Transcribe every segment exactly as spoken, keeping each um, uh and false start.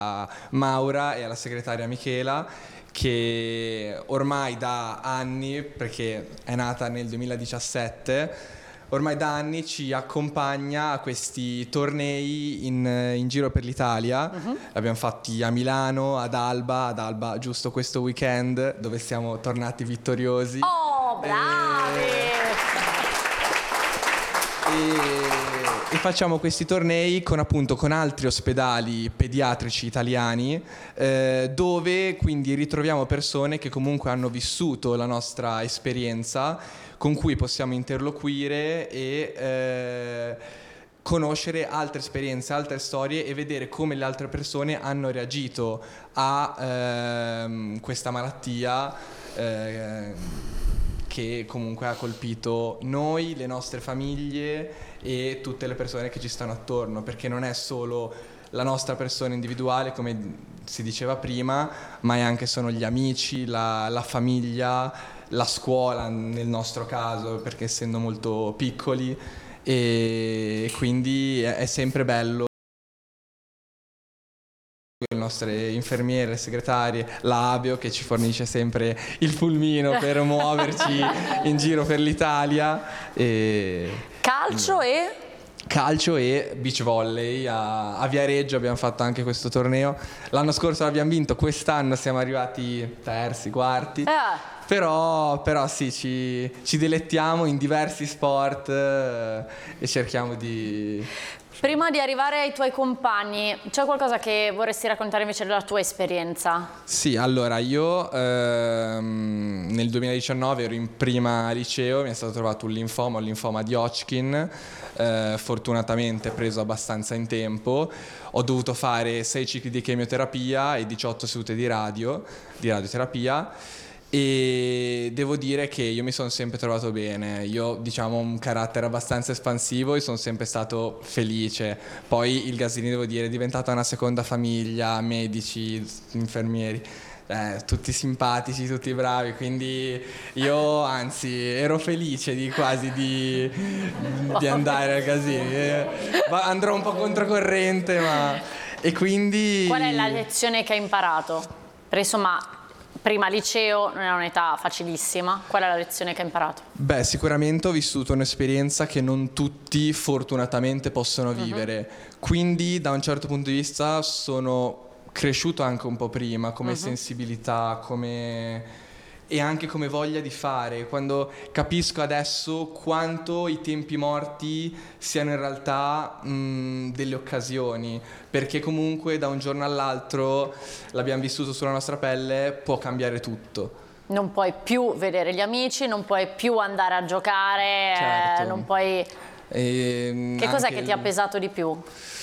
Maura e alla segretaria Michela, che ormai da anni, perché è nata nel duemiladiciassette, ormai da anni ci accompagna a questi tornei in, in giro per l'Italia. Uh-huh. L'abbiamo fatti a Milano, ad Alba, ad Alba giusto questo weekend, dove siamo tornati vittoriosi. Oh, bravi! E... E facciamo questi tornei con appunto con altri ospedali pediatrici italiani, eh, dove quindi ritroviamo persone che comunque hanno vissuto la nostra esperienza, con cui possiamo interloquire e eh, conoscere altre esperienze, altre storie e vedere come le altre persone hanno reagito a eh, questa malattia eh, che comunque ha colpito noi, le nostre famiglie e tutte le persone che ci stanno attorno, perché non è solo la nostra persona individuale, come si diceva prima, ma è anche sono gli amici, la, la famiglia, la scuola nel nostro caso, perché essendo molto piccoli, e quindi è, è sempre bello. Le nostre infermiere, segretarie, l'Abio che ci fornisce sempre il pulmino per muoverci in giro per l'Italia. E... Calcio e? Calcio e beach volley a, a Viareggio abbiamo fatto anche questo torneo. L'anno scorso l'abbiamo vinto, quest'anno siamo arrivati terzi, quarti. Ah. Però, però sì, ci, ci dilettiamo in diversi sport eh, e cerchiamo di... Prima di arrivare ai tuoi compagni, c'è qualcosa che vorresti raccontare invece della tua esperienza? Sì, allora io ehm, nel duemiladiciannove ero in prima liceo, mi è stato trovato un linfoma, un linfoma di Hodgkin, eh, fortunatamente preso abbastanza in tempo. Ho dovuto fare sei cicli di chemioterapia e diciotto sedute di radio, di radioterapia. E devo dire che io mi sono sempre trovato bene, io diciamo ho un carattere abbastanza espansivo e sono sempre stato felice. Poi il Gaslini, devo dire, è diventata una seconda famiglia, medici, infermieri, eh, tutti simpatici, tutti bravi, quindi io anzi ero felice di quasi di, di andare al Gaslini. Eh, andrò un po' controcorrente, ma... E quindi... Qual è la lezione che hai imparato? Perché insomma... Prima liceo non è un'età facilissima, qual è la lezione che hai imparato? Beh, sicuramente ho vissuto un'esperienza che non tutti fortunatamente possono vivere, uh-huh. Quindi da un certo punto di vista sono cresciuto anche un po' prima come uh-huh. sensibilità, come... e anche come voglia di fare, quando capisco adesso quanto i tempi morti siano in realtà mh, delle occasioni, perché comunque da un giorno all'altro, l'abbiamo vissuto sulla nostra pelle, può cambiare tutto. Non puoi più vedere gli amici, non puoi più andare a giocare, certo. eh, non puoi... E che cos'è il... che ti ha pesato di più?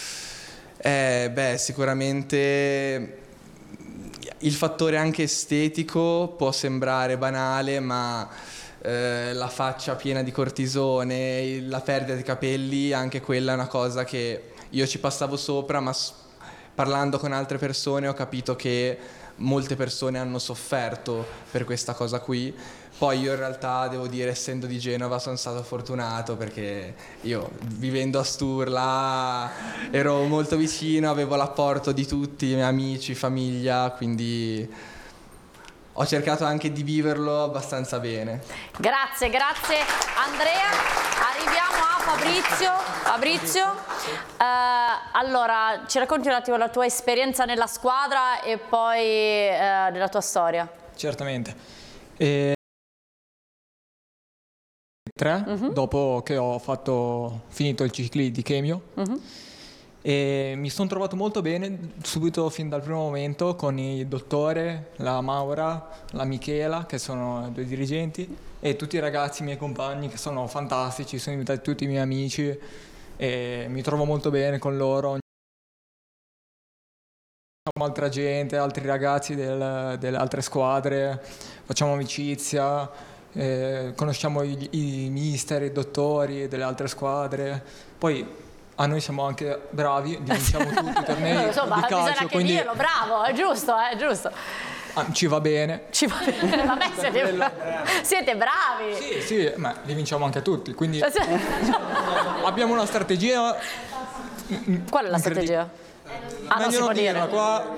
Eh, beh, sicuramente... Il fattore anche estetico può sembrare banale, ma eh, la faccia piena di cortisone, la perdita di capelli, anche quella è una cosa che io ci passavo sopra, ma s- parlando con altre persone ho capito che molte persone hanno sofferto per questa cosa qui. Poi io in realtà devo dire, essendo di Genova, sono stato fortunato perché io vivendo a Sturla ero molto vicino, avevo l'apporto di tutti i miei amici, famiglia, quindi ho cercato anche di viverlo abbastanza bene. Grazie, grazie Andrea. Arriviamo a Fabrizio. Fabrizio, eh, allora ci racconti un attimo la tua esperienza nella squadra e poi eh, della tua storia. Certamente. E... tre, uh-huh. dopo che ho fatto finito il cicli di chemio, uh-huh. e mi sono trovato molto bene subito fin dal primo momento con il dottore, la Maura, la Michela, che sono due dirigenti, e tutti i ragazzi, i miei compagni, che sono fantastici, sono diventati tutti i miei amici e mi trovo molto bene con loro. Altra gente, altri ragazzi del, delle altre squadre, facciamo amicizia. Eh, conosciamo i, i mister, i dottori delle altre squadre, poi a noi siamo anche bravi, vinciamo tutti i tornei insomma, di calcio, bisogna anche quindi dirlo, bravo, è giusto, è giusto. Ah, ci va bene. Ci va bene, vabbè, siete, bra- siete bravi. Sì, sì, ma li vinciamo anche tutti, quindi abbiamo una strategia. Qual è la strategia? Ah, non si Meglio può non dirla dire. qua.